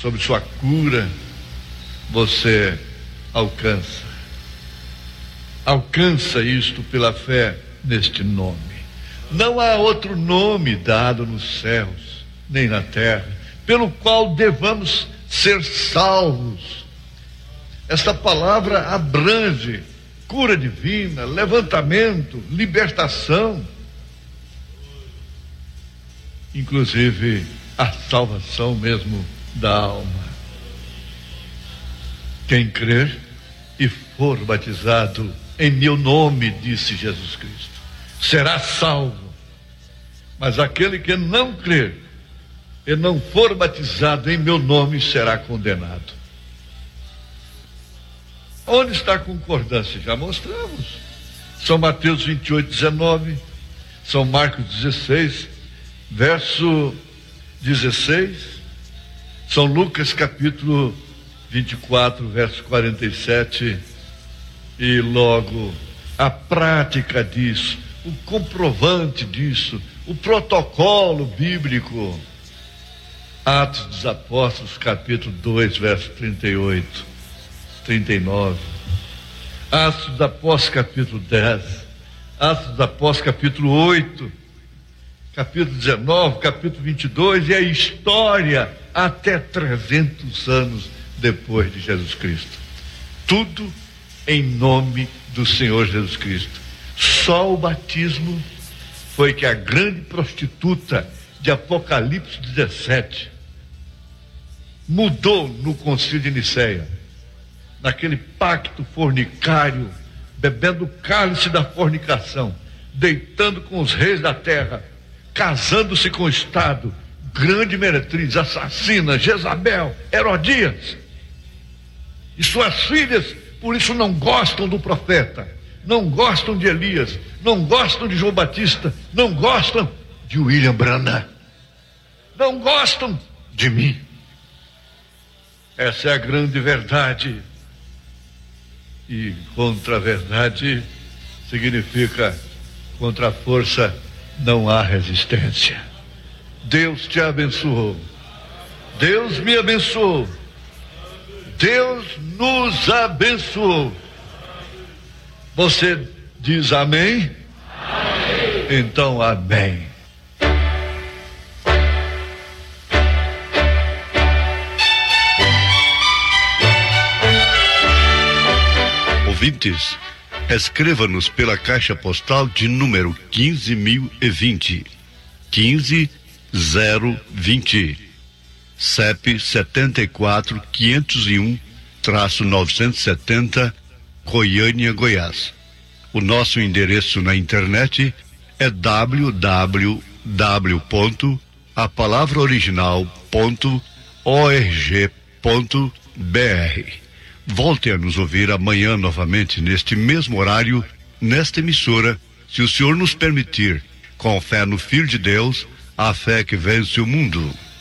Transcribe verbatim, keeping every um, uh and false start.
sobre sua cura, você alcança. Alcança isto pela fé neste nome. Não há outro nome dado nos céus, nem na terra, pelo qual devamos ser salvos. Esta palavra abrange cura divina, levantamento, libertação, inclusive a salvação mesmo da alma. Quem crer e for batizado em meu nome, disse Jesus Cristo, será salvo. Mas aquele que não crer e não for batizado em meu nome será condenado. Onde está a concordância? Já mostramos. São Mateus vinte e oito, dezenove, São Marcos dezesseis, verso dezesseis, São Lucas capítulo vinte e quatro, verso quarenta e sete, e logo a prática disso, o comprovante disso, o protocolo bíblico. Atos dos Apóstolos capítulo dois, verso trinta e oito, trinta e nove, Atos dos Apóstolos capítulo dez, Atos dos Apóstolos capítulo oito, capítulo dezenove, capítulo vinte e dois, e a história até trezentos anos depois de Jesus Cristo. Tudo em nome do Senhor Jesus Cristo. Só o batismo foi que a grande prostituta de Apocalipse dezessete mudou no concílio de Nicéia, naquele pacto fornicário, bebendo o cálice da fornicação, deitando com os reis da terra, casando-se com o Estado, grande meretriz, assassina, Jezabel, Herodias, e suas filhas, por isso não gostam do profeta, não gostam de Elias, não gostam de João Batista, não gostam de William Branham, não gostam de mim. Essa é a grande verdade. E contra a verdade significa contra a força não há resistência. Deus te abençoou. Deus me abençoou. Deus nos abençoou. Você diz amém? Amém. Então amém. Ouvintes, escreva-nos pela caixa postal de número quinze mil e vinte, quinze zero vinte, C E P setenta e quatro, quinhentos e um, novecentos e setenta, Goiânia, Goiás. O nosso endereço na internet é w w w ponto a palavra original ponto org ponto b r. Volte a nos ouvir amanhã novamente neste mesmo horário, nesta emissora, se o Senhor nos permitir, com fé no Filho de Deus, a fé que vence o mundo.